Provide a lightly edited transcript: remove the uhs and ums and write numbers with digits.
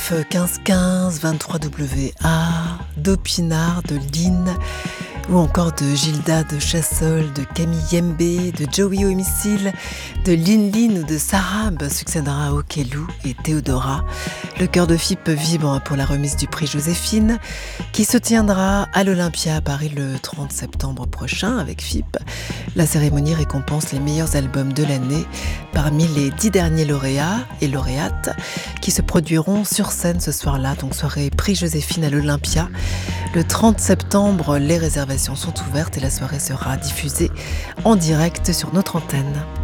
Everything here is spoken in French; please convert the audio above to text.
F 1515, 23WA, d'Opinard, de Lynn, ou encore de Gilda de Chassol, de Camille Yembe, de Joey Homicile, de Lin Lin ou de Sarab succédera à Okelou et Théodora. Le chœur de FIP vibre pour la remise du prix Joséphine qui se tiendra à l'Olympia à Paris le 30 septembre prochain avec FIP. La cérémonie récompense les meilleurs albums de l'année parmi les 10 derniers lauréats et lauréates qui se produiront sur scène ce soir-là, donc soirée prix Joséphine à l'Olympia. Le 30 septembre, les réservations sont ouvertes et la soirée sera diffusée en direct sur notre antenne.